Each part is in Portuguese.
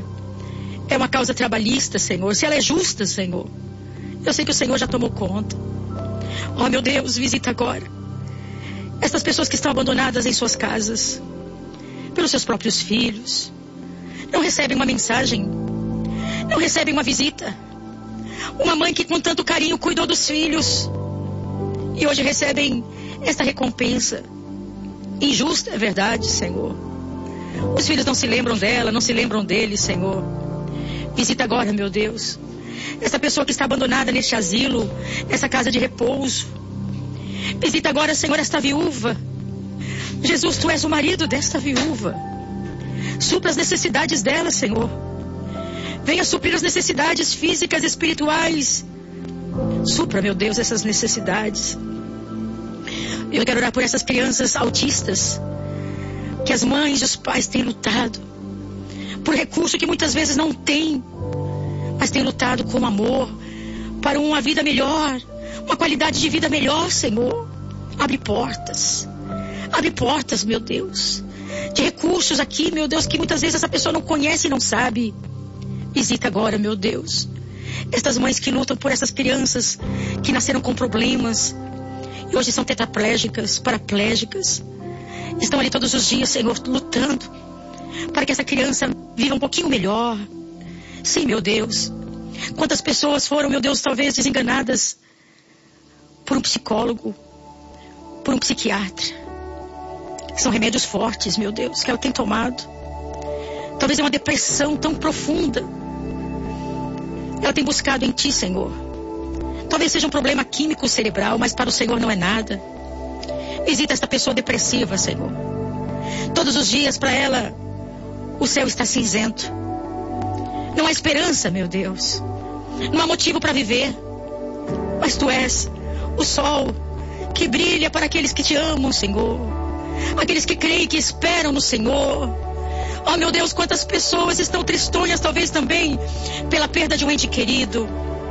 família é uma causa trabalhista, Senhor, se ela é justa, Senhor, eu sei que o Senhor já tomou conta. Oh, meu Deus, visita agora essas pessoas que estão abandonadas em suas casas, pelos seus próprios filhos. Não recebem uma mensagem, não recebem uma visita. Uma mãe que com tanto carinho cuidou dos filhos e hoje recebem esta recompensa injusta, é verdade, Senhor. Os filhos não se lembram dela, não se lembram dele, Senhor. Visita agora, meu Deus, essa pessoa que está abandonada neste asilo, nessa casa de repouso. Visita agora, Senhor, esta viúva. Jesus, tu és o marido desta viúva. Supra as necessidades dela, Senhor. Venha suprir as necessidades físicas e espirituais. Supra, meu Deus, essas necessidades. Eu quero orar por essas crianças autistas, que as mães e os pais têm lutado por recurso que muitas vezes não têm, mas têm lutado com amor para uma vida melhor, uma qualidade de vida melhor, Senhor. Abre portas, meu Deus, de recursos aqui, meu Deus, que muitas vezes essa pessoa não conhece e não sabe. Visita agora, meu Deus, estas mães que lutam por essas crianças que nasceram com problemas e hoje são tetraplégicas, paraplégicas. Estão ali todos os dias, Senhor, lutando para que essa criança viva um pouquinho melhor. Sim, meu Deus. Quantas pessoas foram, meu Deus, talvez desenganadas por um psicólogo, por um psiquiatra. São remédios fortes, meu Deus, que ela tem tomado. Talvez é uma depressão tão profunda. Ela tem buscado em Ti, Senhor. Talvez seja um problema químico cerebral, mas para o Senhor não é nada. Visita esta pessoa depressiva, Senhor. Todos os dias para ela o céu está cinzento. Não há esperança, meu Deus. Não há motivo para viver. Mas Tu és o sol que brilha para aqueles que Te amam, Senhor. Aqueles que creem e que esperam no Senhor. Oh, meu Deus, quantas pessoas estão tristonhas, talvez também pela perda de um ente querido.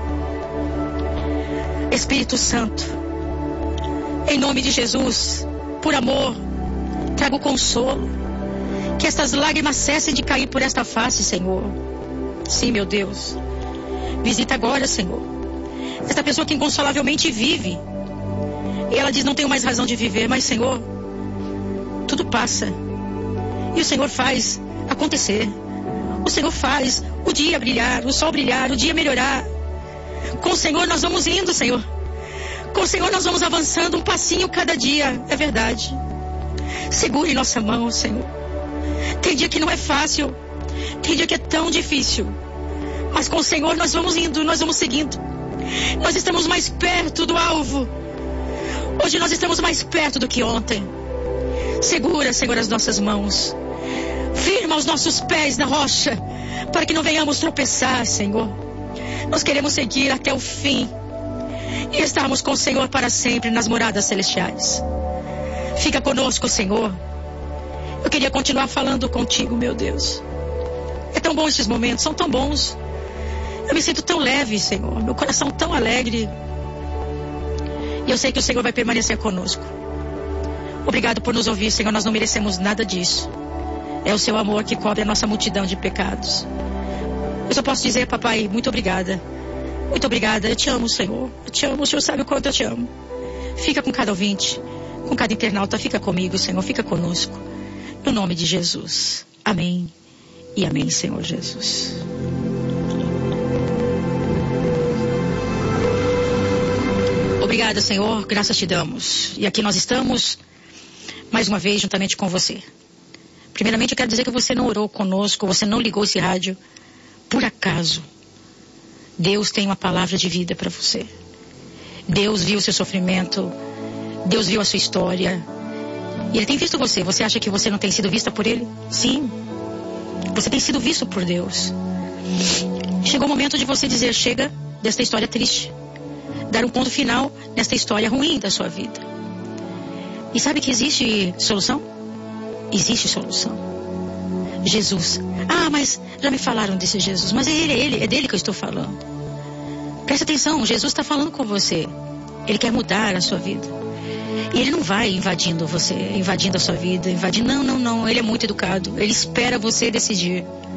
Espírito Santo, em nome de Jesus, por amor, traga o consolo. Que estas lágrimas cessem de cair por esta face, Senhor. Sim, meu Deus. Visita agora, Senhor, esta pessoa que inconsolavelmente vive. E ela diz, não tenho mais razão de viver, mas, Senhor, tudo passa. E o Senhor faz acontecer. O Senhor faz o dia brilhar, o sol brilhar, o dia melhorar. Com o Senhor nós vamos indo, Senhor. Com o Senhor nós vamos avançando um passinho cada dia, é verdade. Segure nossa mão, Senhor. Tem dia que não é fácil, tem dia que é tão difícil, mas com o Senhor nós vamos indo, nós vamos seguindo. Nós estamos mais perto do alvo. Hoje nós estamos mais perto do que ontem. Segura, Senhor, as nossas mãos. Firma os nossos pés na rocha, para que não venhamos tropeçar, Senhor. Nós queremos seguir até o fim e estarmos com o Senhor para sempre nas moradas celestiais. Fica conosco, Senhor. Eu queria continuar falando contigo, meu Deus. É tão bom esses momentos, são tão bons. Eu me sinto tão leve, Senhor. Meu coração tão alegre. E eu sei que o Senhor vai permanecer conosco. Obrigado por nos ouvir, Senhor. Nós não merecemos nada disso. É o Seu amor que cobre a nossa multidão de pecados. Eu só posso dizer, papai, muito obrigada. Muito obrigada. Eu te amo, Senhor. Eu te amo. O Senhor sabe o quanto eu te amo. Fica com cada ouvinte, com cada internauta. Fica comigo, Senhor. Fica conosco. No nome de Jesus. Amém. E amém, Senhor Jesus. Obrigada, Senhor. Graças te damos. E aqui nós estamos, mais uma vez, juntamente com você. Primeiramente, eu quero dizer que você não orou conosco, você não ligou esse rádio por acaso. Deus tem uma palavra de vida para você. Deus viu o seu sofrimento. Deus viu a sua história. E Ele tem visto você. Você acha que você não tem sido vista por Ele? Sim. Você tem sido visto por Deus. Chegou o momento de você dizer, chega desta história triste. Dar um ponto final nesta história ruim da sua vida. E sabe que existe solução? Existe solução. Jesus. Ah, mas já me falaram desse Jesus. Mas é dele que eu estou falando. Presta atenção, Jesus está falando com você. Ele quer mudar a sua vida. E Ele não vai invadindo você, invadindo a sua vida, invadindo. Não. Ele é muito educado. Ele espera você decidir.